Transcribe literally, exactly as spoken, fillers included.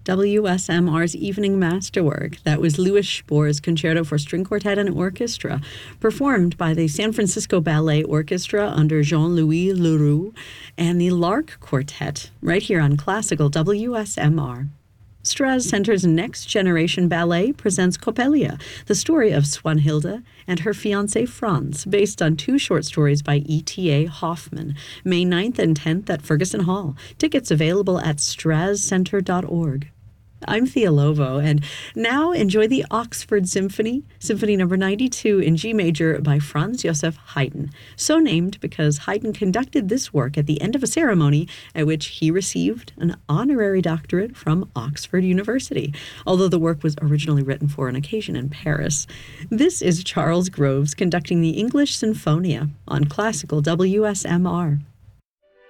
W S M R's evening masterwork. That was Louis Spohr's Concerto for String Quartet and Orchestra, performed by the San Francisco Ballet Orchestra under Jean-Louis Leroux and the Lark Quartet, right here on Classical W S M R. Strauss Center's Next Generation Ballet presents Coppelia, the story of Swanhilde and her fiancé Franz, based on two short stories by E T A Hoffman, May ninth and tenth at Ferguson Hall. Tickets available at straz center dot org. I'm Thea Lovo, and now enjoy the Oxford Symphony, Symphony number ninety-two in G major by Franz Joseph Haydn, so named because Haydn conducted this work at the end of a ceremony at which he received an honorary doctorate from Oxford University, although the work was originally written for an occasion in Paris. This is Charles Groves conducting the English Sinfonia on Classical W S M R.